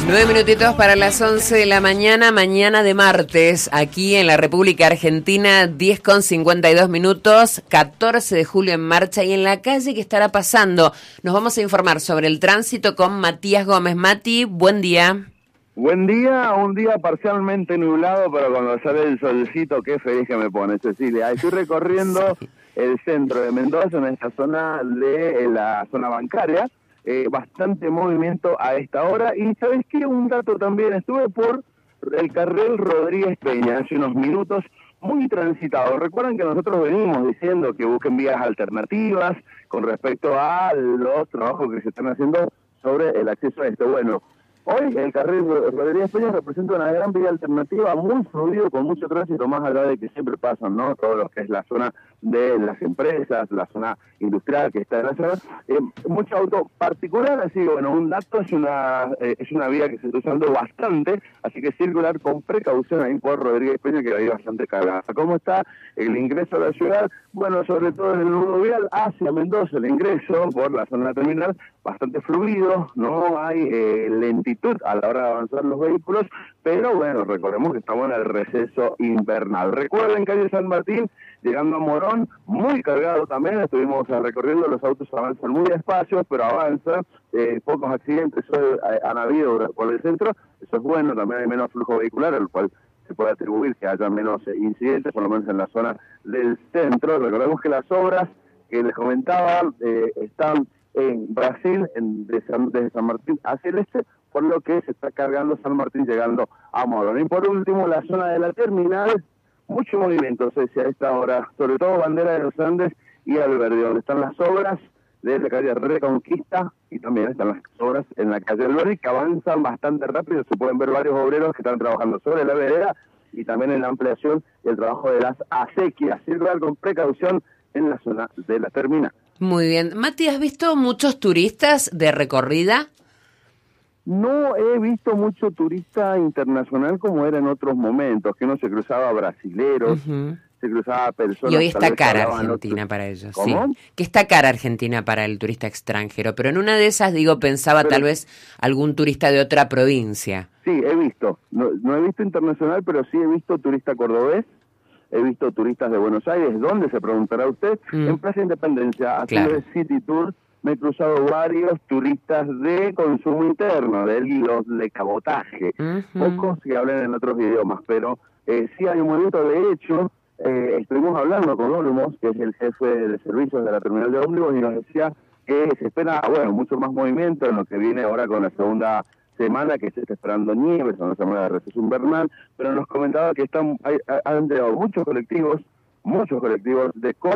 9 minutitos para las 11 de la mañana, mañana de martes, aquí en la República Argentina, 10:52, 14 de julio en marcha. Y en la calle, ¿qué estará pasando? Nos vamos a informar sobre el tránsito con Matías Gómez. Mati, buen día. Buen día, un día parcialmente nublado, pero cuando sale el solcito, qué feliz que me pone, Cecilia. Estoy recorriendo el centro de Mendoza, en esta zona de la zona bancaria. Bastante movimiento a esta hora. Y ¿sabes qué? Un dato también, estuve por el carril Rodríguez Peña hace unos minutos, muy transitado. Recuerden que nosotros venimos diciendo que busquen vías alternativas con respecto a los trabajos que se están haciendo sobre el acceso a esto. Bueno, hoy el carril Rodríguez Peña representa una gran vía alternativa, muy fluido, con mucho tránsito, más allá de que siempre pasan, ¿no? Todo lo que es la zona de las empresas, la zona industrial que está en la zona, mucho auto particular, así que bueno, un dato, es una vía que se está usando bastante, así que circular con precaución ahí por Rodríguez Peña, que hay bastante cargada. ¿Cómo está el ingreso a la ciudad? Bueno, sobre todo en el nudo vial hacia Mendoza, el ingreso por la zona terminal, bastante fluido, no hay lentitud a la hora de avanzar los vehículos, pero bueno, recordemos que estamos en el receso invernal. Recuerden, calle San Martín, llegando a Morón, muy cargado también, estuvimos recorriendo, los autos avanzan muy despacio, pero avanzan, pocos accidentes han habido por el centro, eso es bueno, también hay menos flujo vehicular, al cual se puede atribuir que haya menos incidentes, por lo menos en la zona del centro. Recordemos que las obras que les comentaba están en Brasil, desde San Martín hacia el este, por lo que se está cargando San Martín llegando a Morón. Y por último, la zona de la terminal, mucho movimiento, Ceci, a esta hora, sobre todo Bandera de los Andes y Alberdi, donde están las obras de la calle Reconquista, y también están las obras en la calle Alberdi, que avanzan bastante rápido. Se pueden ver varios obreros que están trabajando sobre la vereda y también en la ampliación y el trabajo de las acequias. Circular con precaución en la zona de la terminal. Muy bien. Mati, ¿has visto muchos turistas de recorrida? No he visto mucho turista internacional como era en otros momentos, que no se cruzaba brasileros, se cruzaba personas... Y hoy está cara Argentina para ellos. ¿Cómo? Sí. Que está cara Argentina para el turista extranjero, pero en una de esas, pensaba tal vez algún turista de otra provincia. Sí, he visto. No he visto internacional, pero sí he visto turista cordobés, he visto turistas de Buenos Aires. ¿Dónde, se preguntará usted? En Plaza Independencia, haciendo el City Tour. Me he cruzado varios turistas de consumo interno, los de cabotaje, pocos que hablan en otros idiomas, pero sí hay un movimiento. De hecho, estuvimos hablando con Olmos, que es el jefe de servicios de la terminal de ómnibus, y nos decía que se espera, mucho más movimiento en lo que viene ahora con la segunda semana, que se está esperando nieve, son la semana de receso invernal, pero nos comentaba que han llegado muchos colectivos de